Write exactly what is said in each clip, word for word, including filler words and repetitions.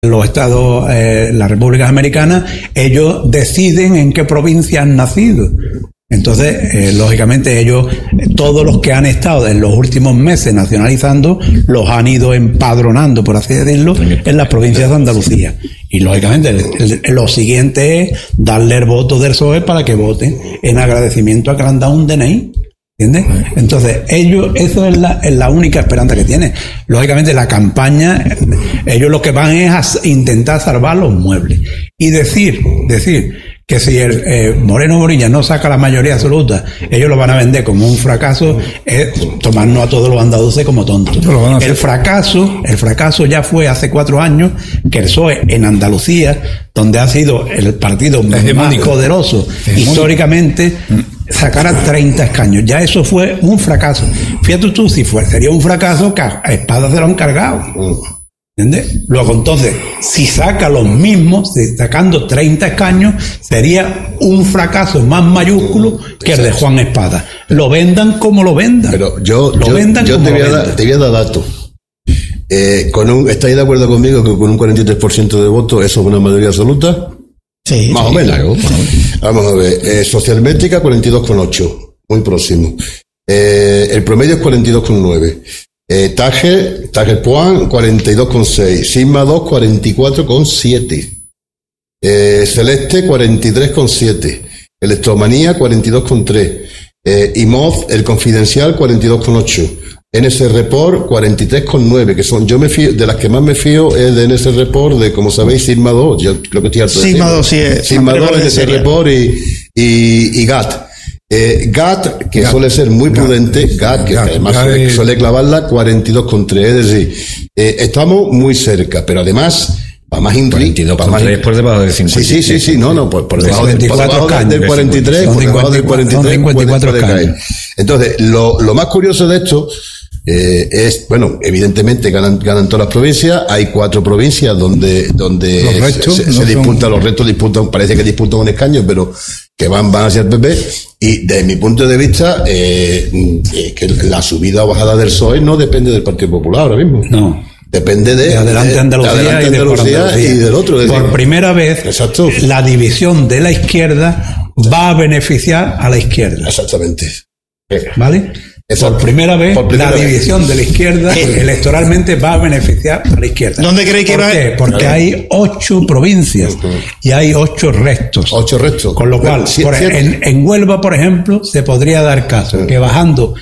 los estados, eh, las repúblicas americanas, ellos deciden en qué provincia han nacido. Entonces, eh, lógicamente ellos, todos los que han estado en los últimos meses nacionalizando, los han ido empadronando, por así decirlo, en las provincias de Andalucía. Y lógicamente el, el, lo siguiente es darle el voto del P S O E para que voten en agradecimiento a que le han dado un D N I. ¿Entiendes? Entonces, ellos, eso es la, es la única esperanza que tienen. Lógicamente, la campaña, ellos lo que van es a intentar salvar los muebles. Y decir, decir, que si el eh, Moreno Morilla no saca la mayoría absoluta, ellos lo van a vender como un fracaso, es tomarnos a todos los andaluces como tontos. El fracaso, el fracaso ya fue hace cuatro años que el P S O E en Andalucía, donde ha sido el partido más poderoso históricamente, sacara treinta escaños. Ya eso fue un fracaso. Fíjate tú, si fue, sería un fracaso que a Espada se lo han cargado. ¿Entiendes? Luego, entonces, si saca los mismos, si sacando treinta escaños, sería un fracaso más mayúsculo que el de Juan Espada. Lo vendan como lo vendan. Pero yo, lo yo, vendan yo como te, voy lo a dar, vendan. te voy a dar datos. Eh, con un, ¿Estáis de acuerdo conmigo que con un cuarenta y tres por ciento de votos eso es una mayoría absoluta? Sí. Más sí, o menos. claro. Vamos a ver. Eh, Socialmétrica, cuarenta y dos coma ocho. Muy próximo. Eh, el promedio es cuarenta y dos coma nueve. Eh, Taje, Taje Puan, cuarenta y dos coma seis. Sigma dos, cuarenta y cuatro coma siete. Eh, Celeste, cuarenta y tres coma siete. Electromanía, cuarenta y dos coma tres. Eh, I M O D, el Confidencial, cuarenta y dos coma ocho. N S Report, cuarenta y tres coma nueve, que son, yo me fío, de las que más me fío es de N S Report, de, como sabéis, Sigma dos, yo creo que estoy harto de Sigma dos, sí es. Sigma dos, N S Report y, y, y G A T. Eh, G A T, que G A T. Suele ser muy prudente, G A T, que G A T. además suele, suele clavarla, cuarenta y dos coma tres, es decir, eh, estamos muy cerca, pero además, para más Inri, cuarenta y dos coma tres por debajo del cincuenta. Sí, sí, sí, sí, no, no, por, por debajo, del, por debajo del cuarenta y tres, por debajo del cuarenta y tres, cincuenta y cuatro caer. Entonces, lo, lo más curioso de esto, Eh, es, bueno, evidentemente ganan, ganan todas las provincias, hay cuatro provincias donde, donde los restos, se, se, no se disputa, son... los restos disputan, parece que disputan un escaño, pero que van, van hacia el P P, y desde mi punto de vista, eh, eh, que la subida o bajada del P S O E no depende del Partido Popular ahora mismo. No. Depende de, de Adelante Andalucía, de Adelante y, de Andalucía, Andalucía y del otro. Por decir, primera vez, exacto. La división de la izquierda va a beneficiar a la izquierda. Exactamente. ¿Vale? Exacto. Por primera vez, Por primera la vez. división de la izquierda ¿Qué? electoralmente va a beneficiar a la izquierda. ¿Dónde creéis que ¿Por va? qué? Porque Claro. hay ocho provincias Uh-huh. y hay ocho restos. Ocho restos. Con lo cual, Bueno, sí, por- cierto. en, en Huelva, por ejemplo, se podría dar caso Sí. que bajando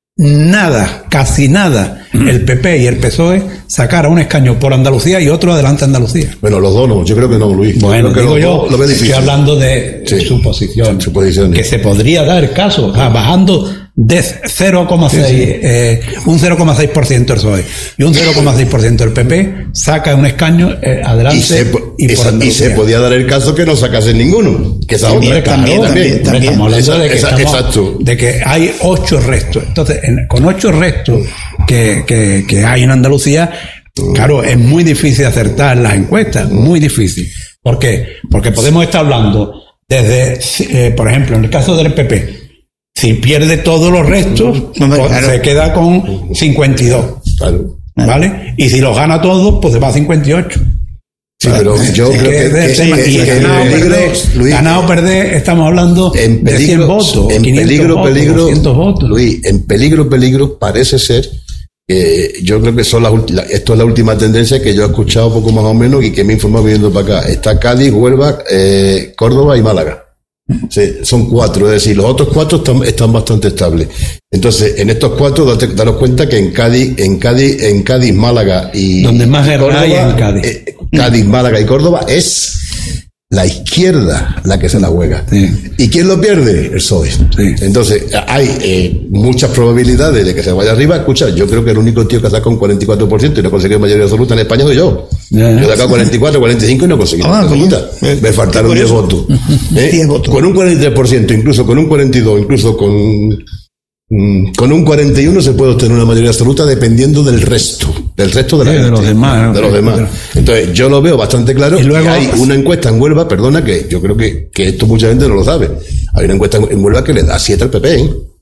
nada, casi nada, el P P y el P S O E sacara un escaño por Andalucía y otro adelante Andalucía. Bueno, los dos no, yo creo que no, Luis. Bueno, creo que digo los yo, dos lo veo difícil. estoy hablando de Sí. suposición, Suposiciones. que se podría dar caso, o sea, bajando de cero coma seis, Sí, sí. eh, un cero coma seis por ciento el P S O E y un cero coma seis por ciento el P P, saca un escaño eh, adelante Y se, po- y, por esa- y Andalucía. se podía dar el caso que no sacasen ninguno. Que esa También, otra, también, claro, también, también. Estamos hablando Esa- de, que esa- estamos- exacto. de que hay ocho restos. Entonces, en- con ocho restos que, que, que hay en Andalucía, claro, es muy difícil acertar las encuestas, muy difícil. ¿Por qué? Porque podemos estar hablando desde, eh, por ejemplo, en el caso del P P, si pierde todos los restos, Hombre, pues claro. se queda con cincuenta y dos, Claro. ¿vale? Y si los gana todos, pues se va a cincuenta y ocho. Sí, pero yo Es creo que que, es del que- tema. que- Y que en ganado o peligro, perder, Luis, ganado o perder, estamos hablando en de cien peligro, votos, en quinientos peligro, votos, peligro, doscientos votos. Luis, en peligro, peligro, parece ser que yo creo que son las ulti- la- esto es la última tendencia que yo he escuchado poco más o menos y que me he informado viniendo para acá. Está Cádiz, Huelva, eh, Córdoba y Málaga. Sí, son cuatro, es decir, los otros cuatro están, están bastante estables. Entonces, en estos cuatro, date, daros cuenta que en Cádiz, en Cádiz, en Cádiz, Málaga y Donde más guerra Córdoba, hay es en Cádiz. eh, Cádiz, Málaga y Córdoba es la izquierda la que se la juega. Sí. ¿Y quién lo pierde? El P S O E. Sí. Entonces, hay eh, muchas probabilidades de que se vaya arriba. Escucha, yo creo que el único tío que ha sacado un cuarenta y cuatro por ciento y no ha conseguido mayoría absoluta en España soy yo. Ya, ya. Yo he sacado cuarenta y cuatro, cuarenta y cinco y no he conseguido Ah, mayoría coño. absoluta. Eh, Me faltaron qué diez curioso. votos. ¿Eh? diez votos. Con un cuarenta y tres por ciento, incluso con un cuarenta y dos, incluso con... mm, Con un cuarenta y uno se puede obtener una mayoría absoluta dependiendo del resto, del resto de la Sí, de gente, los demás, ¿no? de los demás. Entonces, yo lo veo bastante claro. Y Y, luego- hay una encuesta en Huelva, perdona, que yo creo que, que esto mucha gente no lo sabe. Hay una encuesta en Huelva que le da siete al P P, ¿eh?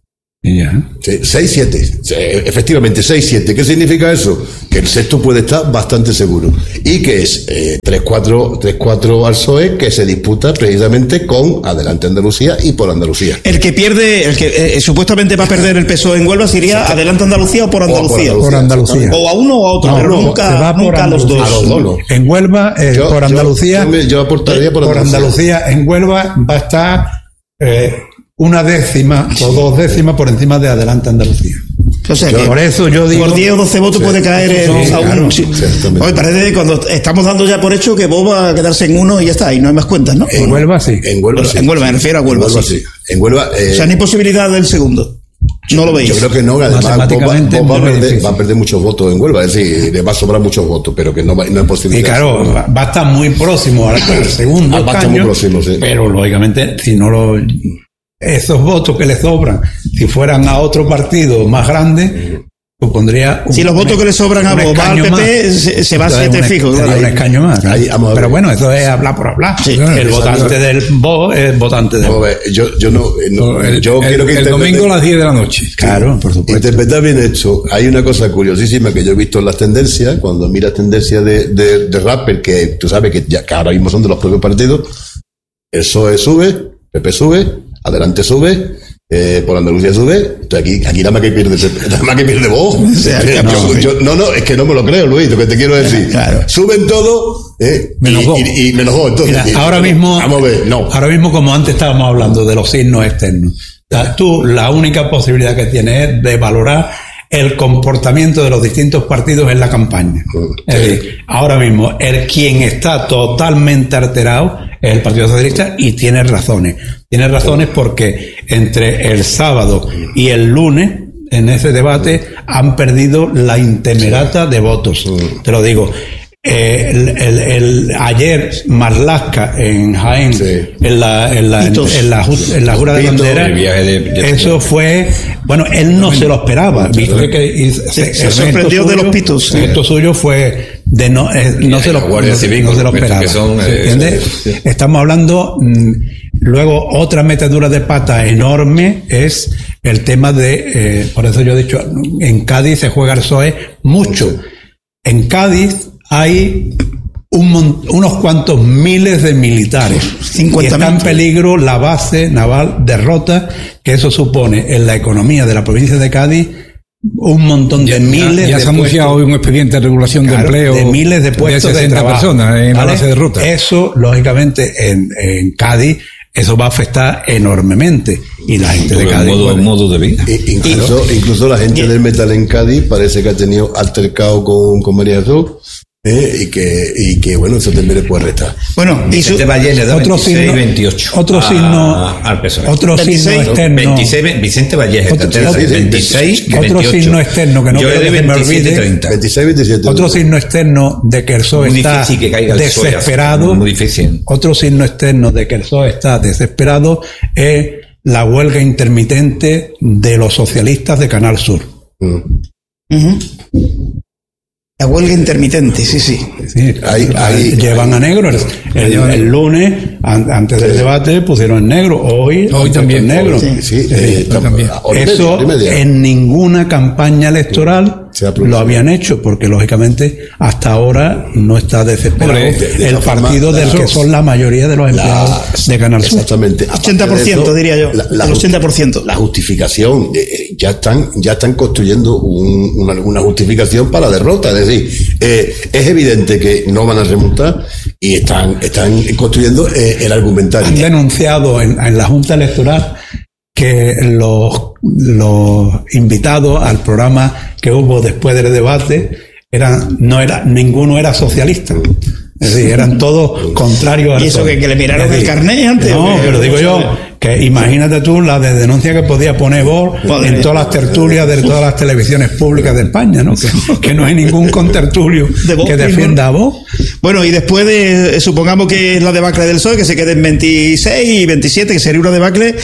Ya. seis siete, efectivamente seis siete. ¿Qué significa eso? Que el sexto puede estar bastante seguro y que es eh, tres cuatro al P S O E, que se disputa precisamente con Adelante Andalucía y por Andalucía. El que pierde, el que eh, supuestamente va a perder el P S O E en Huelva sería Adelante Andalucía o por Andalucía. O por Andalucía. O a uno o a otro, No, pero no, nunca, nunca a los dos. A los dos no. En Huelva, eh, Yo- por yo- Andalucía, yo me- yo aportaría por por Andalucía. Andalucía, en Huelva va a estar eh, una décima o dos décimas por encima de Adelante Andalucía. O sea Yo- que por eso yo digo, por diez o doce votos Sí, puede caer en, sí, a claro, uno. Sí. exactamente. Oye, parece que cuando estamos dando ya por hecho que Bob va a quedarse en uno y ya está, y no hay más cuentas, ¿no? en Huelva sí. En Huelva sí. En Huelva, me refiero a Huelva, En Huelva sí. sí. En Huelva, eh, O sea, ni posibilidad del segundo. No lo veis. yo creo que no, además Bob va, Matemáticamente Bob va a muy perder, difícil. va a perder muchos votos en Huelva, es decir, le va a sobrar muchos votos, pero que no, va, no hay posibilidad. Y claro, va va a estar muy próximo al al segundo Ah, va a estar muy escaño, próximo, sí. pero lógicamente si no lo esos votos que le sobran, si fueran a otro partido más grande, supondría un- Si los votos que le sobran a un Bob va al escaño P P, más. se, se va a Entonces, siete un- fijos. sería claro. un escaño más. Ahí, vamos a ver. Pero bueno, eso es hablar por hablar. Sí. el Exacto. votante del Bo es votante del Vamos a ver, yo, yo no, eh, no, El, yo el- quiero que el interprete- domingo a las diez de la noche. Claro, por supuesto. interpretar bien esto. Hay una cosa curiosísima que yo he visto en las tendencias, cuando miras tendencias de, de, de rapper, que tú sabes que, ya, que ahora mismo son de los propios partidos, el P S O E sube, P P sube, Adelante sube, eh, por Andalucía sube, entonces aquí, aquí nada más que pierde, nada más que pierde vos. sea, Yo- no, yo- no, no, es que no me lo creo, Luis, lo que te quiero decir. Claro. Suben todo, eh, Menos y, vos. y, y menos vos, entonces. Mira, y- ahora mismo, Vamos a ver, no. ahora mismo, como antes estábamos hablando de los signos externos, o sea, tú la única posibilidad que tienes es de valorar el comportamiento de los distintos partidos en la campaña. Es decir, ahora mismo, el quien está totalmente alterado es el Partido Socialista y tiene razones. Tiene razones porque entre el sábado y el lunes, en ese debate, han perdido la intemerata de votos. Te lo digo. Eh, el, el, el- ayer Marlaska en Jaén, Sí. en la en la, en, Pitos. en la, ju- en la jura de Pitos, bandera, el viaje de- de- eso fue, bueno, él no se lo esperaba, viste que y se, se el sorprendió gesto de los suyo- pitos. el gesto suyo fue de no eh, no Y se la lo Guardia no, Civil, no se lo con los esperaba, que son, eh, ¿entiendes? sí. Estamos hablando mm, luego otra metedura de pata enorme es el tema de eh, por eso yo he dicho en Cádiz se juega el P S O E mucho. En Cádiz hay un mon- unos cuantos miles de militares cincuenta y está en mil. peligro la base naval de Rota, que eso supone en la economía de la provincia de Cádiz un montón de miles Ya de se ha anunciado hoy un expediente de regulación Claro, de empleo de miles de puestos de, sesenta trabajo, personas en la ¿vale? base de Ruta. Eso, lógicamente, en, en Cádiz, eso va a afectar enormemente. Y la gente de Todo el Cádiz. modo, bueno, modo de vida. I- Incluso, incluso la gente del metal en Cádiz parece que ha tenido altercado con, con María Jesús, ¿eh? y que, y que bueno, eso también le puede restar. Bueno, y su, Vicente Valles le da otro veintiséis, signo- veintiocho. otro a- signo- al P S O E. otro signo veintiséis, externo. veintiséis, ve- Vicente Valles, Otro- está otro- veintiséis, otro veintiocho. signo externo que no Yo quiero le doy que se me veintisiete, olvide. treinta. veintiséis, veintisiete. Otro signo externo de que el P S O E Muy está difícil que caiga el P S O E así, desesperado. muy difícil. Otro signo externo de que el P S O E está desesperado es la huelga intermitente de los socialistas de Canal Sur. Mm. Ujú. La huelga intermitente, sí, sí. Sí, Ahí- ahí- llevan a negro. El, el- el lunes, an- antes del debate, pusieron en negro. Hoy, Hoy también. en negro. Sí, sí, eh, tam- también. hora y media, Eso hora y media. en ninguna campaña electoral Se ha producido. lo habían hecho, porque lógicamente hasta ahora no está desesperado Hombre, de- de el esa forma, partido del la- que son la mayoría de los empleados La- de Canal Sur. Exactamente. Aparte ochenta por ciento de eso, diría yo, la- la el justi- ochenta por ciento. La justificación, eh, eh, ya están, ya están construyendo un- una, una justificación para la derrota. Es decir, eh, es evidente que no van a remontar y están, están construyendo eh, el Han argumentario. denunciado en, en la Junta Electoral que los, los invitados al programa que hubo después del debate eran, no era, ninguno era socialista. Es decir, eran todos contrarios a ¿Y eso que- que le miraron Es el decir, carnet antes? No, ¿O qué? pero digo yo, ¿Sabe? que imagínate tú la de denuncia que podía poner vos Joder. en todas las tertulias de todas las televisiones públicas de España, ¿no? Que, que no hay ningún contertulio De vos, que primo. defienda a vos. Bueno, y después de, eh, supongamos que es la debacle del P S O E, que se quede en veintiséis y veintisiete, que sería una debacle,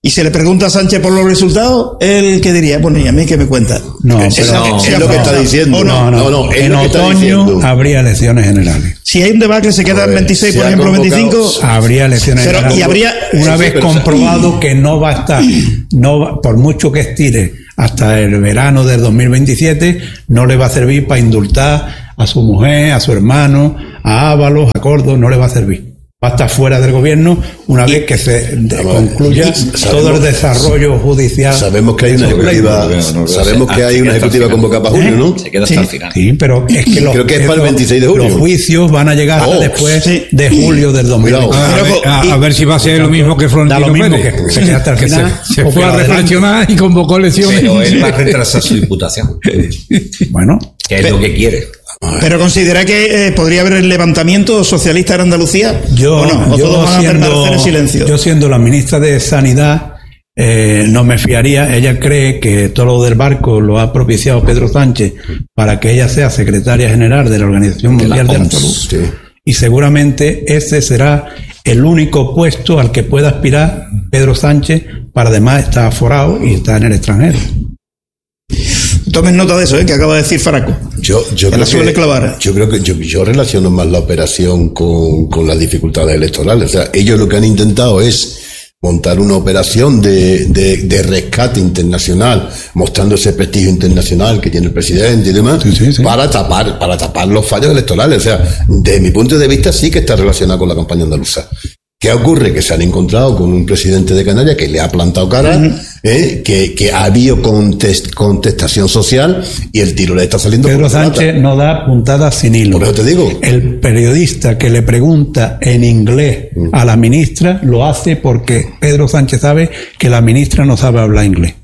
y se le pregunta a Sánchez por los resultados, ¿él qué diría? Bueno, ¿y a mí qué me cuenta? No, Es, pero- no, es lo que está diciendo. ¿O no? no, no, es en lo que está otoño diciendo. habría elecciones generales. Si hay un debacle, se queda A en ver, veintiséis, se por ha ejemplo, convocado- veinticinco. Habría elecciones Pero, generales. y habría- Una sí, vez pero- comprobado que no va a estar, no va- por mucho que estire hasta el verano del dos mil veintisiete, no le va a servir para indultar a su mujer, a su hermano, a Ábalos, a Córdoba, no le va a servir. Va a estar fuera del gobierno una vez que se de- Vamos a ver. concluya Sabemos- todo el desarrollo judicial. Sabemos que hay una de su ejecutiva, no, no, no, sabemos no, que no, hay se una queda hasta ejecutiva el final. convocada para junio, ¿no? Se queda Sí. hasta el final. Sí, pero es que los, Creo que es para el esos- veintiséis de julio. los juicios van a llegar hasta Oh, después sí. de julio del dos mil veinte. Cuidado. A, Pero, ver, a- y- a ver si va a ser lo mismo que Da Florentino lo mismo Pérez. que se queda hasta el Que final. se, se o fue que a adelante. reflexionar y convocó elecciones. Pero él va a retrasar su imputación, Bueno, que es lo que quiere. Pero considera que eh, podría haber el levantamiento socialista en Andalucía. yo, ¿O no? ¿O yo todos van a permanecer en siendo, silencio? yo siendo la ministra de Sanidad, eh, no me fiaría. Ella cree que todo lo del barco lo ha propiciado Pedro Sánchez para que ella sea secretaria general de la Organización Mundial de la Salud. Sí. Y seguramente ese será el único puesto al que pueda aspirar Pedro Sánchez, para además estar aforado y estar en el extranjero. Tomen nota de eso, ¿eh? Que acaba de decir Faraco. Yo, yo, Que la creo suele clavar. yo creo que yo, yo relaciono más la operación con, con las dificultades electorales. O sea, ellos lo que han intentado es montar una operación de, de, de rescate internacional, mostrando ese prestigio internacional que tiene el presidente y demás, Sí, sí, sí. para tapar, para tapar los fallos electorales. O sea, de mi punto de vista sí que está relacionado con la campaña andaluza. ¿Qué ocurre? Que se han encontrado con un presidente de Canarias que le ha plantado cara, ¿eh? que, que ha habido contest, contestación social y el tiro le está saliendo Pedro por la culata. Sánchez no da puntadas sin hilo. Por eso te digo. El periodista que le pregunta en inglés a la ministra lo hace porque Pedro Sánchez sabe que la ministra no sabe hablar inglés.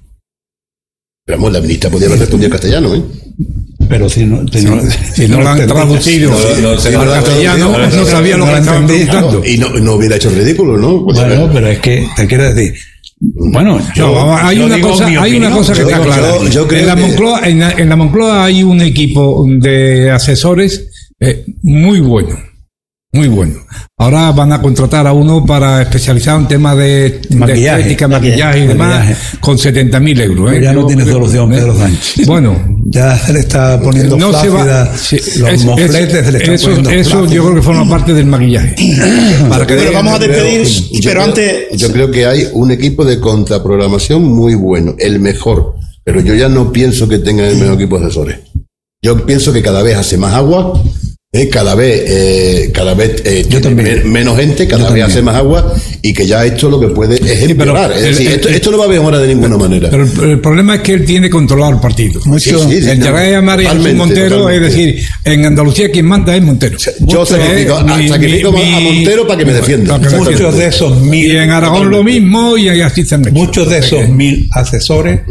Pero vamos, la ministra podía haber respondido en castellano, ¿eh? Pero si no, si no, Si no lo han traducido No, no, se al lo han castellano, traducido, no sabía lo no que lo estaban entendí. preguntando. Y no, no hubiera hecho el ridículo, ¿no? Pues, Bueno, a ver. pero es que te quiero decir, bueno, yo, No, vamos, hay yo una digo cosa, mi hay una opinión. cosa que Yo- está clara. yo- yo creo en, la que- Moncloa, en, la, en la Moncloa hay un equipo de asesores eh, muy bueno, muy bueno. Ahora van a contratar a uno para especializar en temas de, de Maquillaje. estética, maquillaje y demás, Maquillaje. con setenta mil euros. ¿eh? Ya no Yo tiene creo- solución ¿eh? Pedro Sánchez. Bueno, Ya se le está poniendo no se flácida, va. sí, los es- mofletes es- se le están eso, poniendo eso flácidos. yo creo que forma parte del maquillaje. Para que Pero vean- vamos a despedir, Yo pero creo- antes... Yo creo que hay un equipo de contraprogramación muy bueno, el mejor. Pero yo ya no pienso que tengan el mejor equipo de asesores. Yo pienso que cada vez hace más agua, eh, cada vez, eh, cada vez eh, Yo tiene también. men- menos gente, cada Yo vez también. hace más agua y que ya esto lo que puede es pero empeorar. Es el- decir, el- esto, el- esto no va a mejorar de ninguna manera. Pero el, el problema es que él tiene controlado el partido. Mucho- Sí, sí, sí, El no, llegar a llamar a Jesús totalmente, Montero, totalmente. es decir, en Andalucía quien manda es Montero. Yo Mucho, sacrifico, eh, mi- sacrifico mi- a Montero para que me defienda. para que me Muchos defienda. de esos mil, Y en Aragón lo mismo y así se han hecho. muchos de esos mil asesores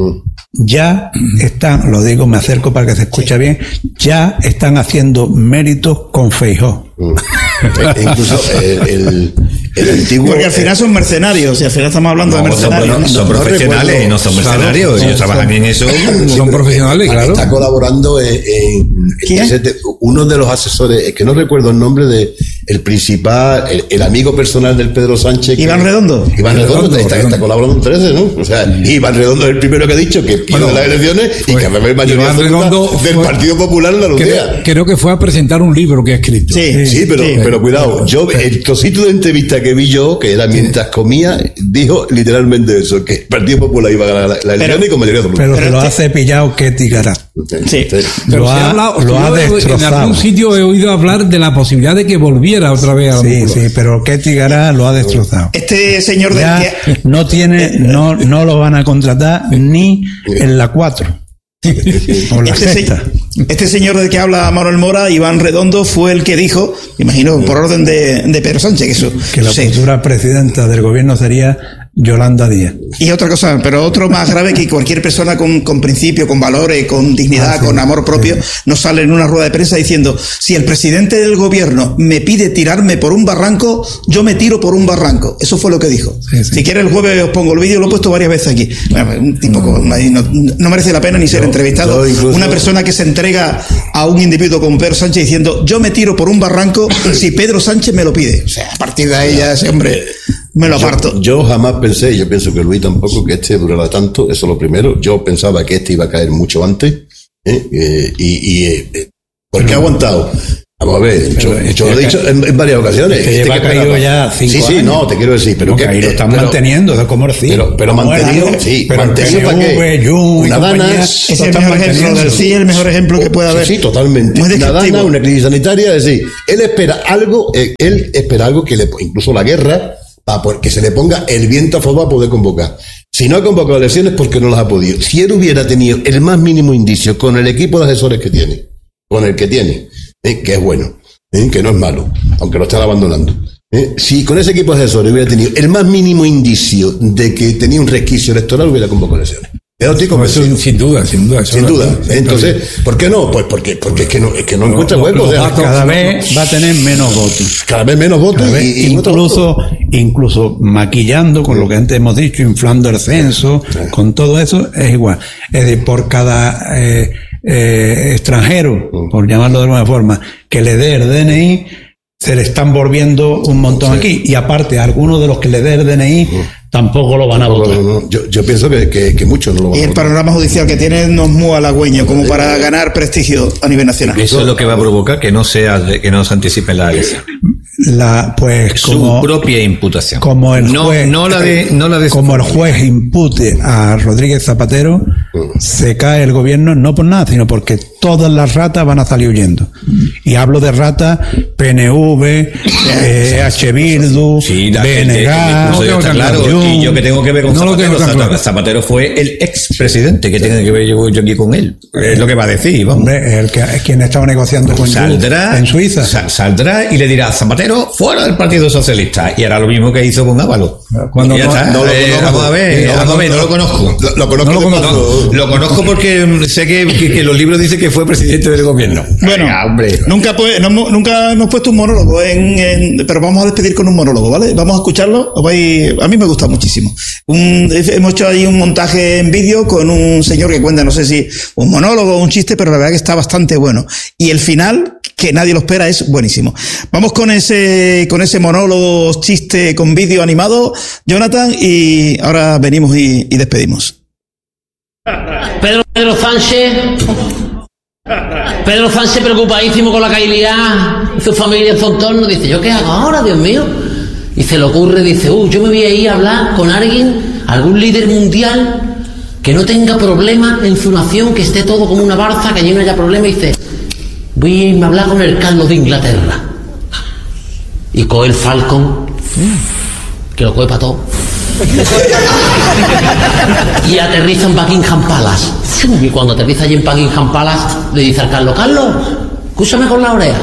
ya están, lo digo, me acerco para que se escuche bien, ya están haciendo méritos con Feijóo. Mm. Eh, incluso el, el, el antiguo. Porque al final son mercenarios, y al final estamos hablando de No, son, mercenarios. no, son no profesionales, recuerdo. no son mercenarios. Ellos trabajan en eso. Son profesionales, claro. Está colaborando en, en- ¿Quién? en ese- uno de los asesores, es que no recuerdo el nombre de el principal, el, el amigo personal del Pedro Sánchez. que- Iván Redondo. Iván Redondo, Redondo, está, Redondo. está colaborando en trece, ¿no? O sea, Iván Redondo es el primero que ha dicho que pierde Bueno, las elecciones y fue- que va a haber mayoría Iván absoluta Redondo del fue- Partido Popular en la Creo, Andalucía. creo que fue a presentar un libro que ha escrito. Sí. Sí, pero, Sí. pero cuidado, yo, el trocito de entrevista que vi yo, que era mientras comía, dijo literalmente eso, que el Partido Popular iba a ganar la, la elección y con mayoría absoluta. Pero, Pero se lo este- ha cepillado Ketty Garat. Sí. Pero Lo se ha ha, hablado- lo ha yo he- en destrozado. algún sitio he oído hablar de la posibilidad de que volviera otra vez a la Sí, Moncloa. sí, pero Ketty Garat lo ha destrozado. Este señor del Ya que... no tiene, no, no lo van a contratar ni en la cuatro. O la Este, se- sexta. este señor del que habla Manuel Mora, Iván Redondo, fue el que dijo, imagino por orden de, de Pedro Sánchez, que eso... Que la sí. futura presidenta del gobierno sería Yolanda Díaz. Y otra cosa, pero otro más grave, que cualquier persona con, con principio, con valores, con dignidad, Ah, sí, con amor propio, no sale en una rueda de prensa diciendo, si el presidente del gobierno me pide tirarme por un barranco, yo me tiro por un barranco. Eso fue lo que dijo. Sí, sí. Si quiere el jueves os pongo el vídeo, lo he puesto varias veces aquí. Bueno, un tipo con- no, no merece la pena ni ser Yo- entrevistado. yo incluso- Una persona que se entrega a un individuo como Pedro Sánchez diciendo, yo me tiro por un barranco si Pedro Sánchez me lo pide. O sea, a partir de ahí ya ese hombre... me lo aparto. Yo, yo jamás pensé, y yo pienso que Luis tampoco, que este durara tanto, eso es lo primero. Yo pensaba que este iba a caer mucho antes, ¿eh? Eh, y, y eh, ¿por qué ha aguantado? Vamos a ver, yo, yo lo he dicho en, en varias ocasiones. Que lleva este que caído pega, ya cinco Sí, sí, años. no, te quiero decir, pero No, que ahí lo están pero, manteniendo, de como decir. Pero, pero mantenido, sí, pero mantenido para qué. Una dana Es el mejor ejemplo del sí, el mejor ejemplo que puede haber. Sí, sí, totalmente. Muy Una descriptivo. dana, una crisis sanitaria, es decir, él espera algo, eh, él espera algo que le, incluso la guerra, para que se le ponga el viento a favor para poder convocar. Si no ha convocado elecciones, porque no las ha podido. Si él hubiera tenido el más mínimo indicio con el equipo de asesores que tiene, con el que tiene, eh, que es bueno, eh, que no es malo, aunque lo están abandonando. Eh, si con ese equipo de asesores hubiera tenido el más mínimo indicio de que tenía un resquicio electoral, hubiera convocado elecciones. Pero estoy convencido. Eso, sin duda, sin duda. Sin duda. Entonces, ¿por qué no? Pues porque, porque es que no, es que no encuentra huecos. O sea, Cada vez va a tener menos votos. cada vez menos votos Cada vez, y, y incluso, incluso maquillando con lo que antes hemos dicho, inflando el censo, con todo eso, es igual. Es decir, por cada eh, eh, extranjero, por llamarlo de alguna forma, que le dé el D N I, se le están volviendo un montón Sí. aquí. Y aparte, algunos de los que le dé el D N I tampoco lo van a No, votar. no, no. Yo, yo pienso que, que, que muchos no lo van Y a el votar. panorama judicial que tiene no es muy halagüeño como para ganar prestigio a nivel nacional. Eso es lo que va a provocar que no sea que no se anticipe la elección. La, pues, Su como, propia imputación. como el no, juez, no la de, no la de como el juez impute a Rodríguez Zapatero, se cae el gobierno no por nada, sino porque todas las ratas van a salir huyendo. Y hablo de ratas P N V, eh, H. Bildu, Sí, la B N gente, G, incluso yo, está claro, Jun. y yo que tengo que ver con No lo Zapatero, tengo tan Zapatero, claro. Zapatero fue el expresidente, que tiene que ver yo, yo aquí con él. Es lo que va a decir, vamos. Hombre, el que, es quien estaba negociando con Jun Saldrá en Suiza. sa- saldrá y le dirá Zapatero fuera del Partido Socialista, y hará lo mismo que hizo con Ábalos. Cuando Y ya no- está. no lo Eh, conozco. vamos a ver, No, vamos no, a ver, no no. lo conozco. Lo, lo conozco No lo de conozco. paso. Lo conozco porque sé que, que, que los libros dicen que fue presidente del gobierno. Bueno, Venga, hombre. nunca, pues, no hemos- nunca hemos puesto un monólogo, en, en- pero vamos a despedir con un monólogo, ¿vale? Vamos a escucharlo. Os vais- a mí me gusta muchísimo. Un- hemos hecho ahí un montaje en vídeo con un señor que cuenta, no sé si un monólogo o un chiste, pero la verdad que está bastante bueno. Y el final, que nadie lo espera, es buenísimo. Vamos con ese, con ese monólogo, chiste con vídeo animado, Jonathan, y ahora venimos y, y despedimos. Pedro, Pedro Sánchez, Pedro Sánchez preocupadísimo con la cailidad de su familia en su entorno, dice, ¿yo qué hago ahora, Dios mío? Y se le ocurre, dice, uh, yo me voy a ir a hablar con alguien, algún líder mundial que no tenga problemas en su nación, que esté todo como una barza, que allí no haya problema, y dice, voy a irme a hablar con el Carlos de Inglaterra. Y coge el Falcon, que lo coge para todo. Y aterriza en Buckingham Palace. Y cuando aterriza allí en Buckingham Palace, le dice al Carlos, Carlos, escúchame con la oreja.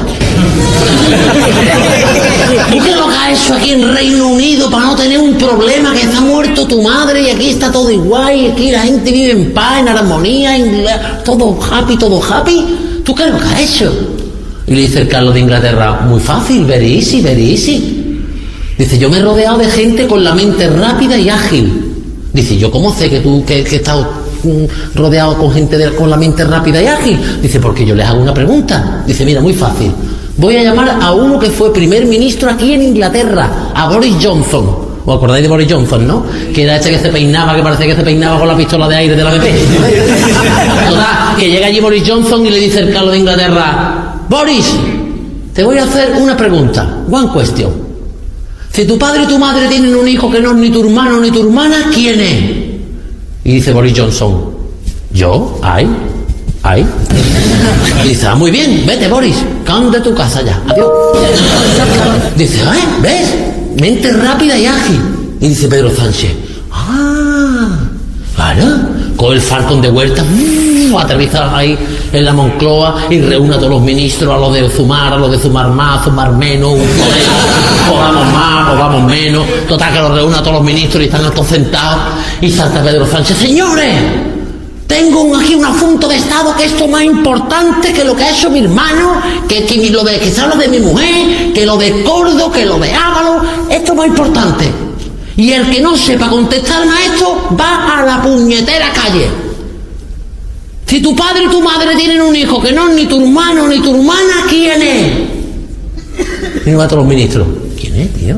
¿Tú qué lo que has hecho aquí en Reino Unido para no tener un problema, que está muerto tu madre y aquí está todo igual y aquí la gente vive en paz, en armonía, en todo happy, todo happy? ¿Tú qué es lo que has hecho? Y le dice el Carlos de Inglaterra, muy fácil, very easy, very easy. Dice, yo me he rodeado de gente con la mente rápida y ágil. Dice, ¿yo cómo sé que tú que, que estás mm, rodeado con gente de- con la mente rápida y ágil? Dice, porque yo les hago una pregunta. Dice, mira, muy fácil. Voy a llamar a uno que fue primer ministro aquí en Inglaterra, a Boris Johnson. ¿Os acordáis de Boris Johnson, no? Que era este que se peinaba, que parecía que se peinaba con la pistola de aire de la B P. Total, que llega allí Boris Johnson y le dice el Carlos de Inglaterra, Boris, te voy a hacer una pregunta. One question. Si tu padre y tu madre tienen un hijo que no es ni tu hermano ni tu hermana, ¿quién es? Y dice Boris Johnson, ¿yo? ¿Ay? ¿Ay? Y dice, ah, muy bien, vete Boris, cállate de tu casa ya, adiós. Dice, ¿eh? ¿Ves? Mente rápida y ágil. Y dice Pedro Sánchez, ah, claro. Coge el Falcon de vuelta, uh, aterriza ahí en la Moncloa y reúne a todos los ministros, a los de Zumar, a los de Zumar más, Zumar menos, un colega, o vamos más, o vamos menos. Total, que los reúne a todos los ministros y están todos sentados. Y salta Pedro Sánchez, señores, tengo un- aquí un asunto de Estado que esto es más importante que lo que ha hecho mi hermano, que, que lo de que se habla de mi mujer, que lo de Cordo, que lo de Ábalos, esto es más importante. Y el que no sepa contestarme a esto va a la puñetera calle. Si tu padre y tu madre tienen un hijo que no es ni tu hermano ni tu hermana, ¿quién es? Y va a todos los ministros. ¿quién es, tío?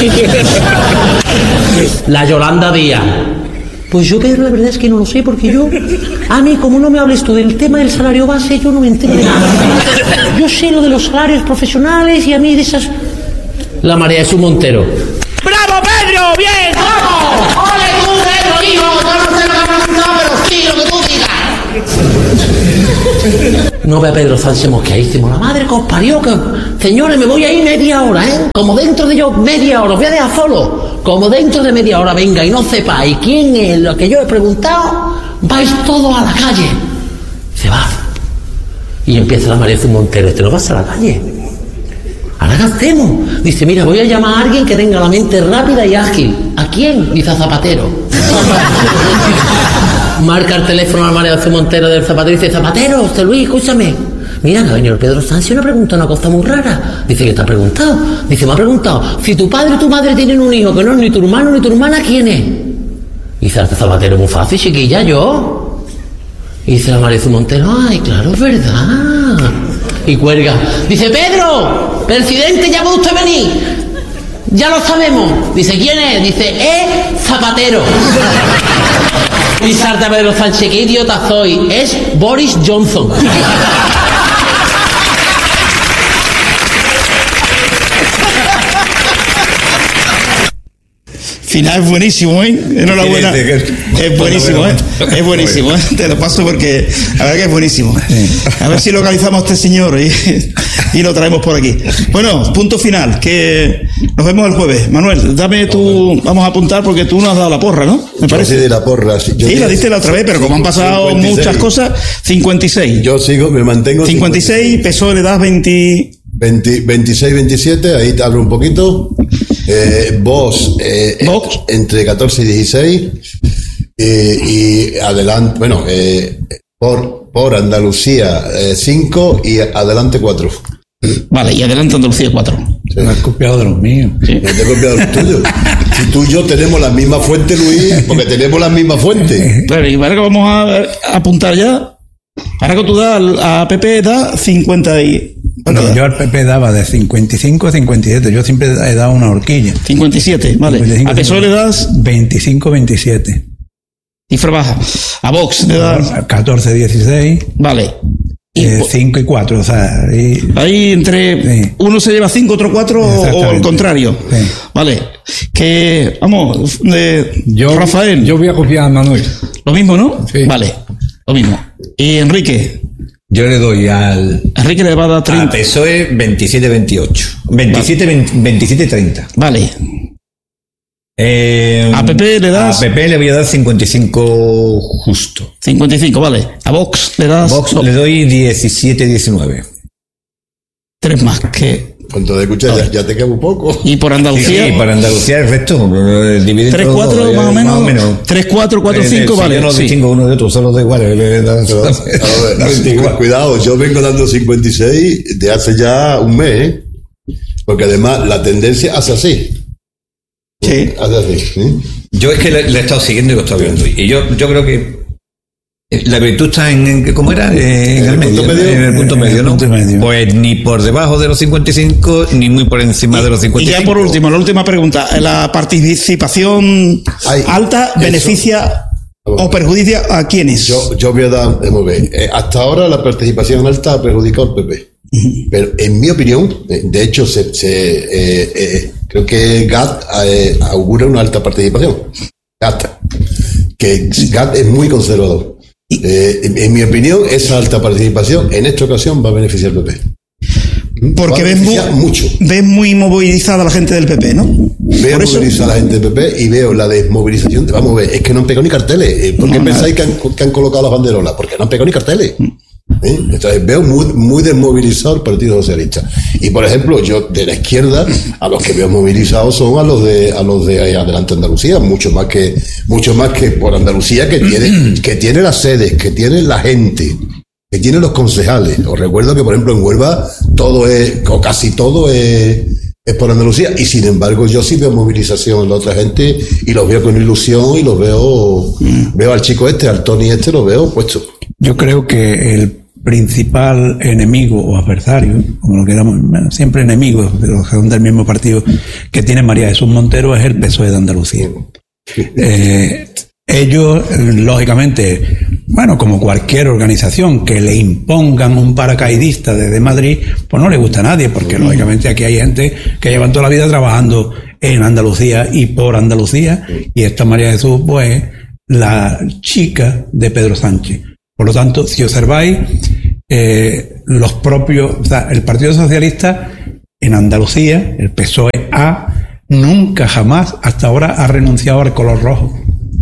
La Yolanda Díaz. Pues yo, Pedro, la verdad es que no lo sé, porque yo... A mí, como no me hables tú del tema del salario base, yo no me entero de nada. Yo sé lo de los salarios profesionales y a mí de esas... La María Jesús Montero. ¡Bravo, Pedro! ¡Bien! ¡Vamos! ¡Ole tú, Pedro, hijo! Yo no sé lo que me ha preguntado, pero sí, lo que tú digas. No ve a Pedro Sánchez mosqueadísimo. La madre que os parió, que... Señores, me voy a ir media hora, ¿eh? Como dentro de yo media hora, os voy a dejar solo. Como dentro de media hora venga y no sepáis quién es lo que yo he preguntado, vais todos a la calle. Se va. Y empieza la María Jesús Montero. ¿Te lo vas a la calle? ¿Ahora qué hacemos? Dice, mira, voy a llamar a alguien que tenga la mente rápida y ágil. ¿A quién? Dice, a Zapatero. Marca el teléfono a María Jesús Montero del Zapatero y dice, Zapatero, José Luis, escúchame. Mira, que ha venido el Pedro Sánchez y me ha preguntado una cosa muy rara. Dice, ¿qué te ha preguntado? Dice, me ha preguntado, si tu padre y tu madre tienen un hijo que no es ni tu hermano ni tu hermana, ¿quién es? Dice, el Zapatero, muy fácil, chiquilla, yo. Y dice la María Jesús Montero, ay, claro, es verdad. Y cuelga. Dice, Pedro, presidente, ya puede usted venir. Ya lo sabemos. Dice, ¿quién es? Dice, es Zapatero. Y salta Pedro Sánchez, qué idiota soy. Es Boris Johnson. Final es buenísimo, ¿eh? Enhorabuena. Es buenísimo, ¿eh? Es buenísimo, ¿eh? Te lo paso porque la verdad que es buenísimo. A ver si localizamos a este señor y, y lo traemos por aquí. Bueno, punto final, que nos vemos el jueves. Manuel, dame tu... Vamos a apuntar porque tú nos has dado la porra, ¿no? Me parece. Yo sí de la porra. Sí, sí la diste la otra vez, pero como han pasado cincuenta y seis muchas cosas, cincuenta y seis. Yo sigo, me mantengo. cincuenta y seis, P S O E le das veinte... veinte, veintiséis, veintisiete, ahí te hablo un poquito. Eh, Vox, eh, Vox, entre catorce y dieciséis. Eh, y adelante, bueno, eh, por, por Andalucía eh, cinco y adelante cuatro. Vale, y adelante Andalucía cuatro. Sí. Me has copiado de los míos. Sí. No te he copiado de los tuyos. Si tú y yo tenemos la misma fuente, Luis, porque tenemos la misma fuente. Claro, y ahora que vamos a, a apuntar ya. Ahora que tú das a P P da cincuenta y... Bueno, yo al P P daba de cincuenta y cinco a cincuenta y siete. Yo siempre he dado una horquilla. cincuenta y siete, vale. cincuenta y cinco, a P S O E le das... veinticinco a veintisiete. Cifra baja. A Vox le das... catorce a dieciséis. Vale. Y eh, cinco y cuatro, o sea... Y... Ahí entre... Sí. Uno se lleva cinco, otro cuatro, o al contrario. Sí. Vale. Que... Vamos, de... Yo, Rafael. Yo voy a copiar a Manuel. Lo mismo, ¿no? Sí. Vale. Lo mismo. Y Enrique... Yo le doy al... Enrique le va a dar treinta. A P S O E veintisiete veintiocho. veintisiete, vale. veintisiete treinta. Vale. Eh, a P P le das... A P P le voy a dar cincuenta y cinco justo. cincuenta y cinco, vale. A Vox le das... A Vox le doy diecisiete diecinueve. Tres más que... Con todo de escuchar, ya, ya te queda un poco. Y por Andalucía... Sí, sí, por Andalucía el resto. tres cuatro más o menos. Más o menos. tres cuatro, cuatro cinco, eh, vale. Yo no sí. distingo uno de otro, solo da igual. Cuidado, yo vengo dando cincuenta y seis de hace ya un mes, ¿eh? Porque además la tendencia hace así. Sí. Hace así. ¿sí? Yo es que le, le he estado siguiendo y lo he estado viendo. Y yo, yo creo que la virtud está en, en ¿cómo era? En, en el, el medio, punto medio. En el punto en medio, el ¿no? punto medio. Pues ni por debajo de los cincuenta y cinco, ni muy por encima y, de los cincuenta y cinco. Y ya por último, la última pregunta. ¿La participación Ay, alta eso. beneficia o perjudicia a quiénes? Yo, yo voy a dar, déjame ver. Eh, hasta ahora la participación alta ha perjudicado al P P. Uh-huh. Pero en mi opinión, de hecho, se, se, eh, eh, creo que G A T eh, augura una alta participación. G A T. Que G A T es muy conservador. Eh, en, en mi opinión, esa alta participación en esta ocasión va a beneficiar al P P. Porque ves muy, mucho. ves muy movilizada la gente del P P, ¿no? Veo movilizada la gente del P P y veo la desmovilización. De, vamos a ver, es que no han pegado ni carteles. ¿Por qué no, pensáis que han, que han colocado las banderolas? Porque no han pegado ni carteles. ¿Eh? Entonces veo muy, muy desmovilizado el Partido Socialista. Y por ejemplo, yo de la izquierda, a los que veo movilizados son a los de a los de Adelante Andalucía, mucho más que mucho más que por Andalucía, que tiene que tiene las sedes, que tiene la gente, que tiene los concejales. Os recuerdo que por ejemplo en Huelva todo es, o casi todo es, es por Andalucía, y sin embargo yo sí veo movilización en la otra gente y los veo con ilusión y los veo, veo al chico este, al Tony este, los veo puesto. Yo creo que el, principal enemigo o adversario, como lo queramos, bueno, siempre enemigos, pero son del mismo partido, que tiene María Jesús Montero es el P S O E de Andalucía. Eh, ellos, lógicamente, bueno, como cualquier organización que le impongan un paracaidista desde Madrid, pues no le gusta a nadie, porque lógicamente aquí hay gente que llevan toda la vida trabajando en Andalucía y por Andalucía, y esta María Jesús, pues, la chica de Pedro Sánchez. Por lo tanto, si observáis, eh, los propios, o sea, el Partido Socialista en Andalucía, el P S O E A, nunca jamás hasta ahora ha renunciado al color rojo.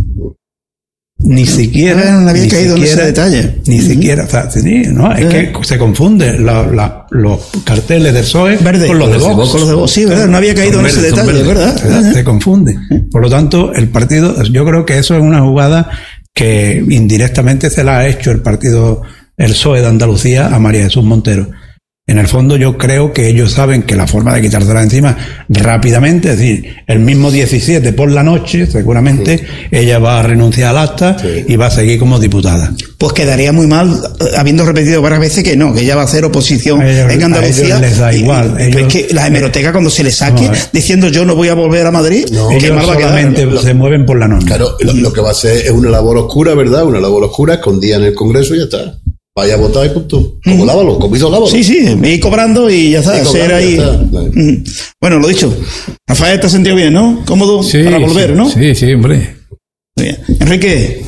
Ni siquiera, no había ni caído siquiera, en ese detalle. Ni uh-huh. siquiera, o sea, sí, no, es uh-huh. que se confunde la, la, los carteles del P S O E verde, con los de Vox. Con los de Vox, sí, ¿verdad? No había caído en ese detalle, verde, ¿verdad? ¿verdad? Se confunde. Por lo tanto, el partido, yo creo que eso es una jugada que indirectamente se la ha hecho el partido, el P S O E de Andalucía a María Jesús Montero. En el fondo yo creo que ellos saben que la forma de quitársela encima rápidamente, es decir, el mismo diecisiete por la noche, seguramente, sí. ella va a renunciar al acta sí. y va a seguir como diputada. Pues quedaría muy mal, habiendo repetido varias veces que no, que ella va a hacer oposición ellos, en Andalucía. A ellos les da y, igual. Y, ellos, es que la hemeroteca cuando se le saque, no, diciendo yo no voy a volver a Madrid, no, ellos mal va solamente a quedar. Se mueven por la norma. Claro, lo, lo que va a hacer es una labor oscura, ¿verdad? Una labor oscura, escondida en el Congreso y ya está. Vaya a votar y punto. Como mm. Lávalo, como hizo Lávalo. Sí, sí, ir cobrando y ya está. Y cobrando, ahí. Ya está. Mm. Bueno, lo dicho. Rafael, ¿te has sentido bien, no? Cómodo sí, para volver, sí, ¿no? Sí, sí, hombre. Bien. Enrique,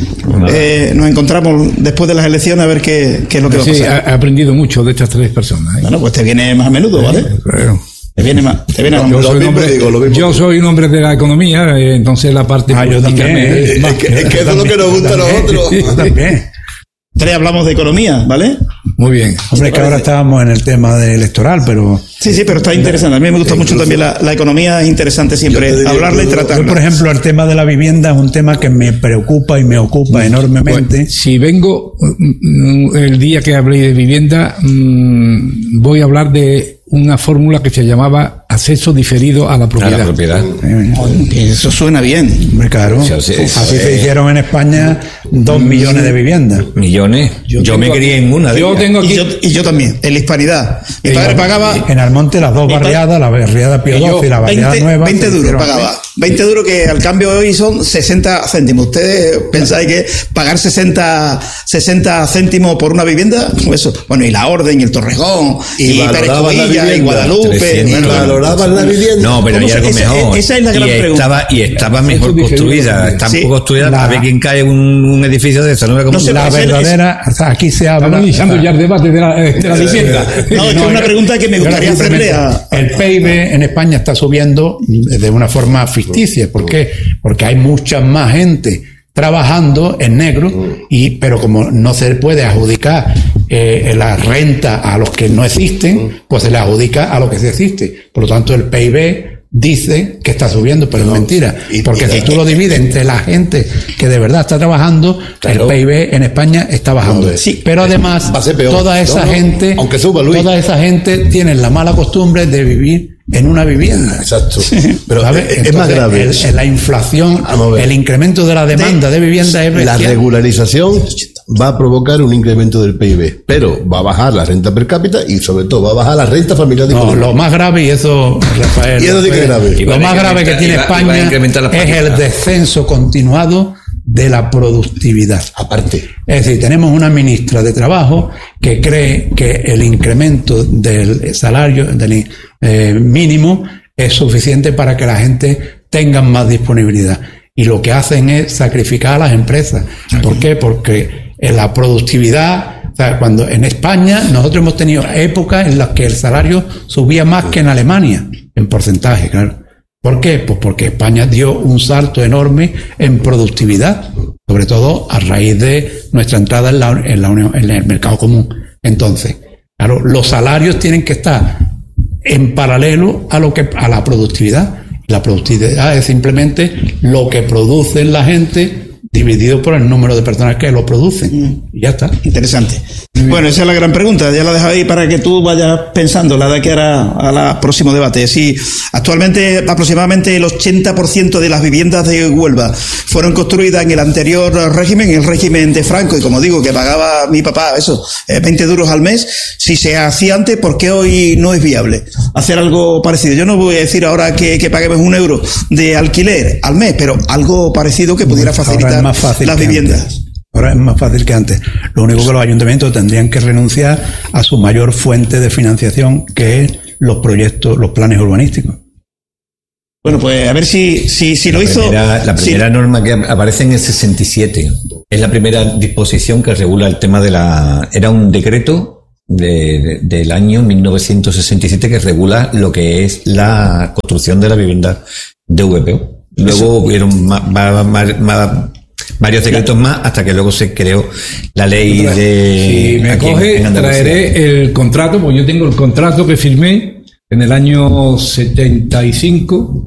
eh, nos encontramos después de las elecciones a ver qué, qué es lo que sí, va a pasar. Sí, he aprendido mucho de estas tres personas. ¿eh? Bueno, pues te viene más a menudo, ¿vale? Sí, claro. Te viene más. Te viene más. Yo, soy, mismo hombre, digo, yo soy un hombre de la economía, eh, entonces la parte ah, yo política también, me, es, que, es que eso es lo que nos gusta a nosotros. Yo también. Tres hablamos de economía, ¿vale? Muy bien. Hombre, que ahora estábamos en el tema de electoral, pero... Sí, sí, pero está interesante. A mí me gusta mucho también la, la economía, es interesante siempre hablarla y tratarla. Yo, por ejemplo, el tema de la vivienda es un tema que me preocupa y me ocupa enormemente. Bueno, si vengo el día que hablé de vivienda, voy a hablar de una fórmula que se llamaba acceso diferido a la propiedad. A la propiedad. Eh, eso suena bien. Hombre, claro. Sí, sí, sí. Así se hicieron en España dos millones de viviendas. Millones. Yo, yo me crié en una de yo ellas. Tengo aquí, y, yo, y yo también, en la Hispanidad. Mi padre pagaba... En Almonte las dos barriadas, la barriada Pío doce y la barriada veinte, nueva. veinte duros pagaba. veinte duros que al cambio de hoy son sesenta céntimos. ¿Ustedes pensáis que pagar sesenta, sesenta céntimos por una vivienda? Eso. Bueno, y la Orden, y el Torrejón, y, y Pérez Covilla, y Guadalupe. Bueno, valoraban la vivienda. No, pero hay algo esa, mejor. Esa es la gran y pregunta. Estaba, y estaba mejor construida. Está sí. construida para ver quién cae en un, un edificio de esa. No, no sé, la verdadera, o sea, aquí se habla... Estamos iniciando ya el debate de la, de la vivienda. No, es que es una pregunta que me gustaría hacerle a... El P I B en España está subiendo de una forma ficticia. ¿Por qué? Porque hay mucha más gente trabajando en negro, y pero como no se puede adjudicar eh, la renta a los que no existen, pues se le adjudica a lo que sí existe. Por lo tanto, el P I B dice que está subiendo, pero no, es mentira. Porque y, y, si tú lo divides entre la gente que de verdad está trabajando, claro, el P I B en España está bajando. No, sí, pero además, peor, toda esa no, gente, aunque suba, Luis, toda esa gente tiene la mala costumbre de vivir en una vivienda. Exacto. Pero Entonces, es más grave. El, el, la inflación, el incremento de la demanda de, de vivienda es la regularización va a provocar un incremento del P I B, pero va a bajar la renta per cápita y sobre todo va a bajar la renta familiar. No, lo más grave, y eso, Rafael, y eso sí que es grave. Lo más grave que tiene España es el descenso continuado de la productividad. Aparte. Es decir, tenemos una ministra de Trabajo que cree que el incremento del salario del eh, mínimo es suficiente para que la gente tenga más disponibilidad. Y lo que hacen es sacrificar a las empresas. ¿Por qué? Porque en la productividad, o sea, cuando en España nosotros hemos tenido épocas en las que el salario subía más que en Alemania, en porcentaje, claro. ¿Por qué? Pues porque España dio un salto enorme en productividad, sobre todo a raíz de nuestra entrada en, la, en, la Unión, en el mercado común. Entonces, claro, los salarios tienen que estar en paralelo a lo que a la productividad. La productividad es simplemente lo que produce la gente dividido por el número de personas que lo producen. y ya está. Interesante. Bueno, esa es la gran pregunta. Ya la dejo ahí para que tú vayas pensando la de que hará a la próximo debate. Sí, actualmente aproximadamente el ochenta por ciento de las viviendas de Huelva fueron construidas en el anterior régimen, el régimen de Franco, y como digo, que pagaba mi papá eso, veinte duros al mes. Si se hacía antes, ¿por qué hoy no es viable hacer algo parecido? Yo no voy a decir ahora que, que paguemos un euro de alquiler al mes, pero algo parecido que pudiera facilitar las viviendas. Antes. Ahora es más fácil que antes. Lo único que los ayuntamientos tendrían que renunciar a su mayor fuente de financiación, que es los proyectos, los planes urbanísticos. Bueno, pues a ver si, si, si lo la hizo... Primera, la primera si, norma que aparece en el sesenta y siete. Es la primera disposición que regula el tema de la... Era un decreto de, de, del año mil novecientos sesenta y siete que regula lo que es la construcción de la vivienda de V P O. Luego Eso. hubieron más, más, más, más varios decretos más hasta que luego se creó la ley de... Si me coge, traeré el contrato, porque yo tengo el contrato que firmé en el año setenta y cinco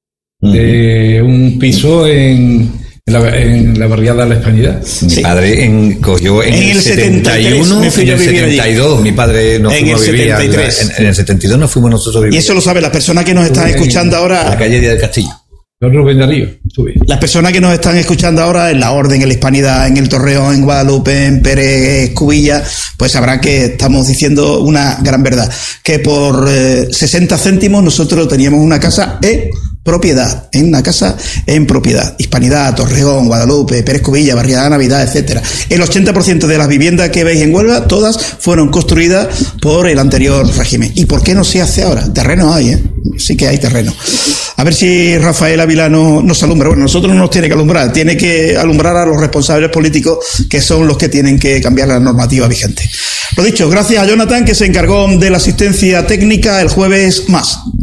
de uh-huh. un piso en, en, la, en la barriada de la Hispanidad. Mi sí. padre en, cogió en, en el setenta y uno, en el setenta y dos, mi padre nos fuimos a vivir en, en, en el setenta y dos nos fuimos nosotros a vivir. Y eso lo sabe las personas que nos están escuchando ahora. En la calle del Castillo. Rubén Darío, sube. Las personas que nos están escuchando ahora en La Orden, en la Hispanidad, en el Torreón, en Guadalupe, en Pérez Cubilla, pues sabrán que estamos diciendo una gran verdad. Que por eh, sesenta céntimos nosotros teníamos una casa en propiedad, en una casa en propiedad. Hispanidad, Torreón, Guadalupe, Pérez Cubilla, Barriada de Navidad, etcétera. El ochenta por ciento de las viviendas que veis en Huelva, todas fueron construidas por el anterior régimen. ¿Y por qué no se hace ahora? Terreno hay, ¿eh? Sí que hay terreno. A ver si Rafael Ávila nos, nos alumbra. Bueno, nosotros no nos tiene que alumbrar, tiene que alumbrar a los responsables políticos, que son los que tienen que cambiar la normativa vigente. Lo dicho, gracias a Jonathan, que se encargó de la asistencia técnica. El jueves más.